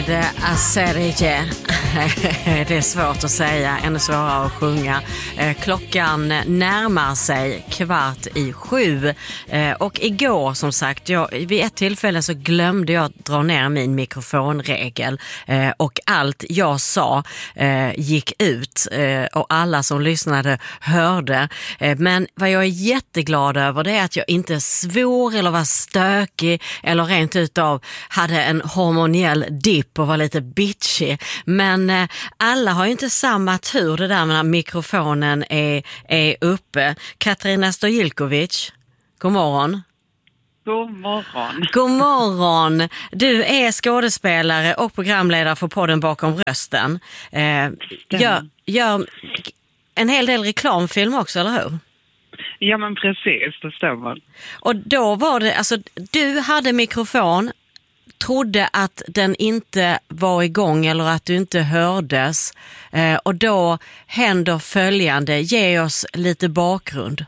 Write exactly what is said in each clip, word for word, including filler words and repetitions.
med Aserige. Det är svårt att säga, ännu svårare att sjunga. Klockan närmar sig kvart i sju. Och igår, som sagt, jag, vid ett tillfälle så glömde jag dra ner min mikrofonregel. Och allt jag sa gick ut. Och alla som lyssnade hörde. Men vad jag är jätteglad över, det är att jag inte svor eller var stökig eller rent utav hade en hormoniell dipp och var lite bitchy. Men eh, alla har ju inte samma tur, det där med att mikrofonen är, är uppe. Katarina Stojilkovic, god morgon. God morgon. God morgon. Du är skådespelare och programledare för podden Bakom rösten. Eh, gör, gör en hel del reklamfilm också, eller hur? Ja, men precis, det stämmer. Och då var det, alltså du hade mikrofon, trodde att den inte var igång eller att du inte hördes. Eh, och då händer följande, ge oss lite bakgrund.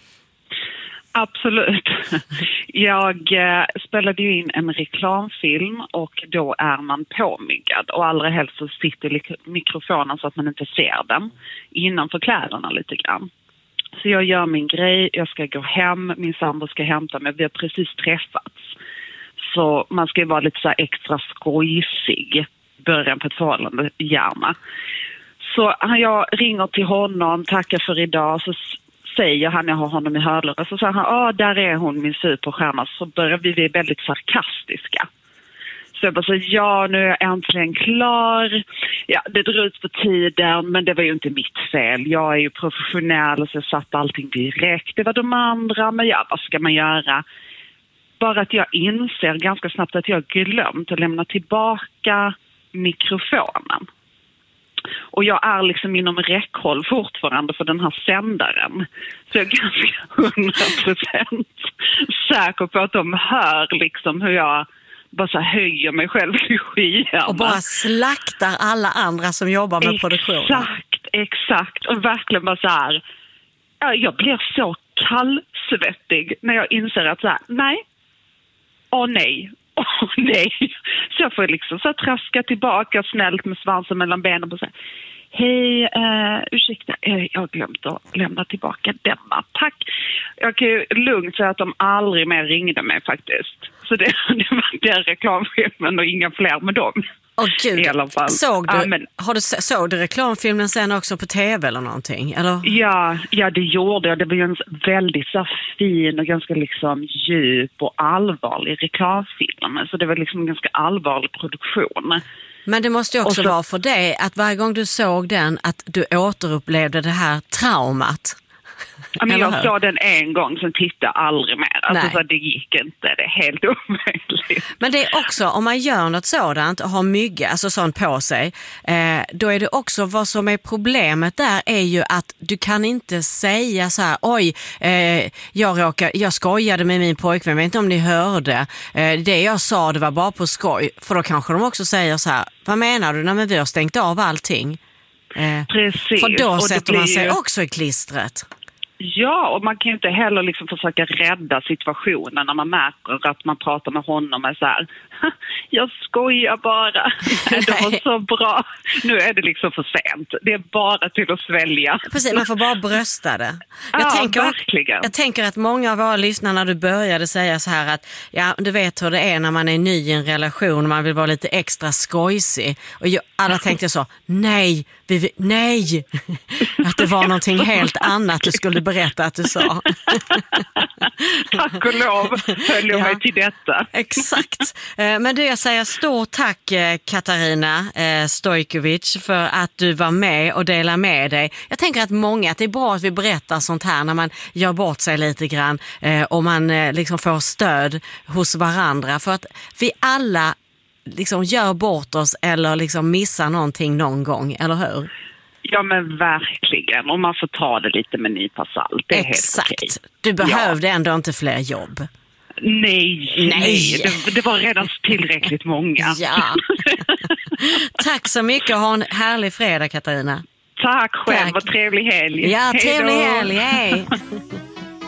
Absolut. Jag eh, spelade ju in en reklamfilm och då är man påmyggad. Och allra helst så sitter lik- mikrofonen så att man inte ser den innanför kläderna lite grann. Så jag gör min grej, jag ska gå hem, min sambo ska hämta mig, vi har precis träffats. Så man ska ju vara lite så här extra skojsig, början på ett förhållande, gärna. Så jag ringer till honom, tackar för idag, så säger han, jag har honom i hörlurar, så säger han, ja ah, där är hon min superstjärna, så börjar vi bli väldigt sarkastiska. Så jag bara så, ja nu är jag äntligen klar. Ja, det drog ut på tiden, men det var ju inte mitt fel. Jag är ju professionell så jag satt allting direkt. Det var de andra, men ja, vad ska man göra? Bara att jag inser ganska snabbt att jag glömt att lämna tillbaka mikrofonen. Och jag är liksom inom räckhåll fortfarande för den här sändaren. Så jag är ganska hundra procent säker på att de hör liksom hur jag bara så höjer mig själv i skyarna. Och bara slaktar alla andra som jobbar med produktionen. Exakt, exakt. Och verkligen bara så här, ja, jag blir så kallsvettig när jag inser att så här, nej, åh nej, åh nej. Så jag får liksom så här traska tillbaka snällt med svansen mellan benen och säga, hej, uh, ursäkta, jag har glömt att lämna tillbaka denna, tack. Jag kan ju lugnt säga att de aldrig mer ringde mig faktiskt. Så det, det var den reklamfilmen och inga fler med dem. Åh gud, i alla fall. Såg du, ja, men, har du, såg du reklamfilmen sen också på tv eller någonting? Eller? Ja, ja, det gjorde jag. Det var ju en väldigt så fin och ganska liksom djup och allvarlig reklamfilm. Så det var liksom en ganska allvarlig produktion. Men det måste ju också så, vara för dig att varje gång du såg den att du återupplevde det här traumat. Ja, men jag såg den en gång, sen tittade jag aldrig mer. Alltså, så det gick inte, det är helt omöjligt. Men det är också, om man gör något sådant och har mygga, alltså sånt på sig, eh, då är det också, vad som är problemet där är ju att du kan inte säga så här, oj, eh, jag, råkar, jag skojade med min pojkvän, jag vet inte om ni hörde, eh, det jag sa det var bara på skoj, för då kanske de också säger så här, vad menar du? Nej, men vi har stängt av allting. Eh, Precis. För då och sätter blir... man sig också i klistret. Ja, och man kan ju inte heller liksom försöka rädda situationen när man märker att man pratar med honom och så här, jag skojar bara, det var så bra. Nu är det liksom för sent. Det är bara till att svälja. Precis, man får bara brösta det. Jag, ja, tänker, verkligen. jag tänker att många av våra lyssnare när du började säga så här att ja, du vet hur det är när man är ny i en relation och man vill vara lite extra skojsig. Och jag, alla tänkte så, nej, vi, vi, nej, att det var någonting helt annat du skulle berätta att du sa. Tack och lov höll jag ja. mig till detta. Exakt. Men du, jag säger stort tack Katarina Stojkovic för att du var med och delade med dig. Jag tänker att många, att det är bra att vi berättar sånt här när man gör bort sig lite grann och man liksom får stöd hos varandra. För att vi alla liksom gör bort oss eller liksom missar någonting någon gång, eller hur? Ja, men verkligen. Och man får ta det lite med nypa salt. Det är exakt. Helt okej. Du behövde ja. ändå inte fler jobb. Nej, nej. nej. Det, det var redan tillräckligt många. Ja. Tack så mycket och ha en härlig fredag, Katarina. Tack själv Tack. Och trevlig helg. Ja, trevlig Hejdå. helg. Hej.